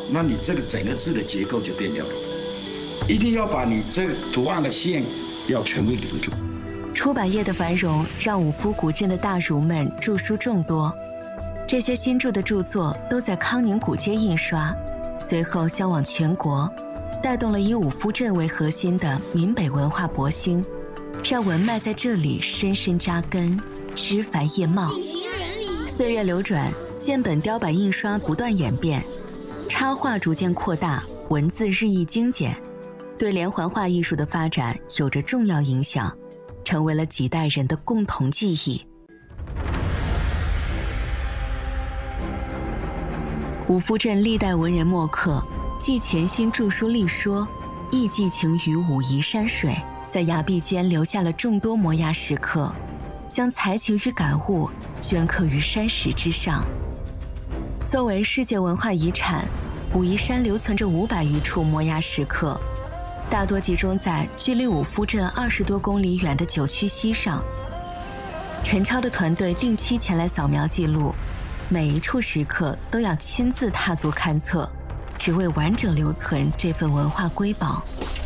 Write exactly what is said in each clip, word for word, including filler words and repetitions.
那你这个整个字的结构就变掉了。一定要把你这个图案的线要全部留住。 出版业的繁荣让五福古镇的大儒们著书众多，这些新著的著作都在康宁古街印刷，随后销往全国，带动了以五福镇为核心的闽北文化勃兴，让文脉在这里深深扎根，枝繁叶茂。岁月流转，建本雕版印刷不断演变，插画逐渐扩大，文字日益精简，对连环画艺术的发展有着重要影响，成为了几代人的共同记忆。五福镇历代文人墨客，既潜心著书立说，亦寄情于武夷山水，在崖壁间留下了众多摩崖石刻，将才情与感悟镌刻于山石之上。作为世界文化遗产，武夷山留存着五百余处摩崖石刻，大多集中在距离五福镇二十多公里远的九曲溪上。陈超的团队定期前来扫描记录，每一处石刻都要亲自踏足勘测，只为完整留存这份文化瑰宝。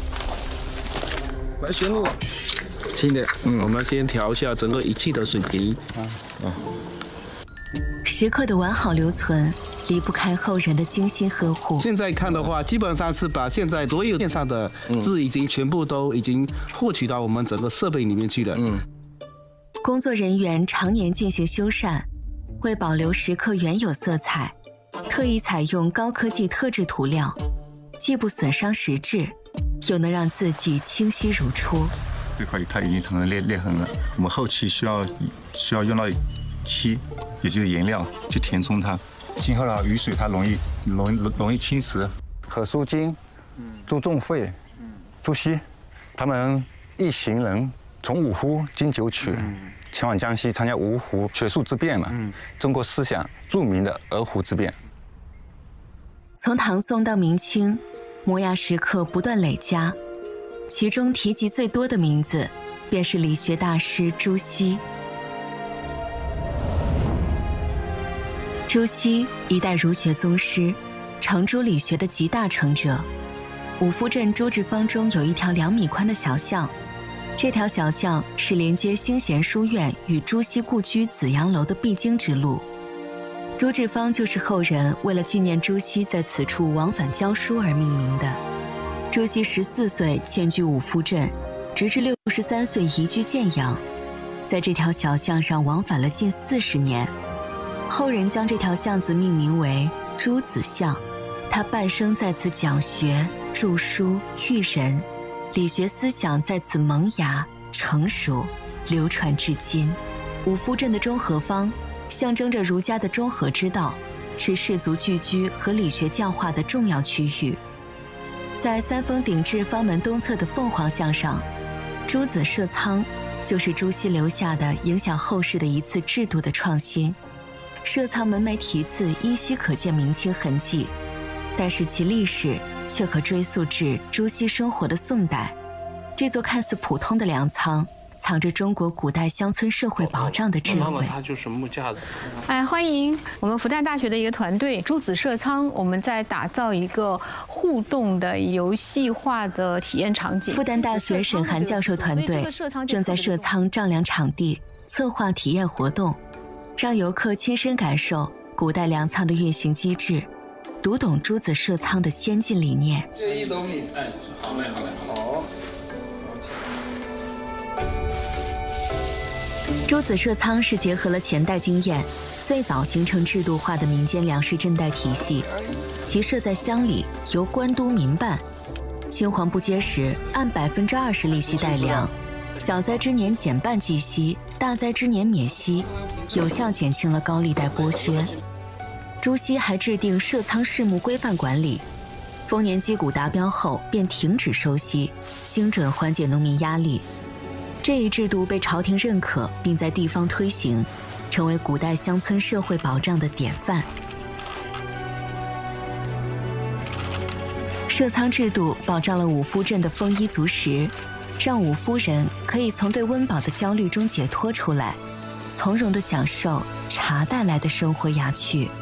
来旋路，轻点。嗯，我们先调一下整个仪器的水平。啊啊。 石刻的完好留存，离不开后人的精心呵护。 现在看的话，基本上是把现在所有线上的字已经全部都已经获取到我们整个设备里面去了。嗯。 工作人员常年进行修缮，为保留石刻原有色彩，特意采用高科技特制涂料，既不损伤石质，又能让字迹清晰如初。 这块它已经成了裂裂痕了，我们后期需要需要用到漆，也就是颜料去填充它。今后的雨水它容易容易容易侵蚀。何书金、朱仲惠、朱熹，他们一行人从五湖经九曲，前往江西参加芜湖学术之变嘛，中国思想著名的鹅湖之变。 从唐宋到明清，摩崖石刻不断累加，其中提及最多的名字便是理学大师朱熹。朱熹，一代儒学宗师，程朱理学的集大成者。五福镇朱治坊中有一条两米宽的小巷，这条小巷是连接兴贤书院与朱熹故居紫阳楼的必经之路。朱治坊就是后人为了纪念朱熹在此处往返教书而命名的。朱熹十四岁迁居五福镇，直至六十三岁移居建阳，在这条小巷上往返了近四十年。后人将这条巷子命名为朱子巷，他半生在此讲学、著书、育人，理学思想在此萌芽、成熟，流传至今。五福镇的中和坊象征着儒家的中和之道，是士族聚居和理学教化的重要区域。在三峰顶至坊门东侧的凤凰巷上，朱子社仓就是朱熹留下的影响后世的一次制度的创新。社仓门楣题字依稀可见明清痕迹，但是其历史却可追溯至朱熹生活的宋代。这座看似普通的粮仓，藏着中国古代乡村社会保障的智慧。 妈妈，它就是木架的。 哎，欢迎我们复旦大学的一个团队朱子社仓，我们在打造一个互动的游戏化的体验场景。 复旦大学沈涵教授团队正在社仓丈量场地，策划体验活动，让游客亲身感受古代粮仓的运行机制，读懂朱子社仓的先进理念。 这一斗米，哎，好嘞，好嘞，好。 朱子社仓是结合了前代经验，最早形成制度化的民间粮食赈贷体系。其设在乡里，由官督民办。青黄不接时，按百分之二十利息贷粮；小灾之年减半计息，大灾之年免息，有效减轻了高利贷剥削。朱熹还制定社仓事务规范管理，丰年积谷达标后便停止收息，精准缓解农民压力。这一制度被朝廷认可，并在地方推行，成为古代乡村社会保障的典范。社仓制度保障了五福镇的丰衣足食，让五福人可以从对温饱的焦虑中解脱出来，从容地享受茶带来的生活雅趣。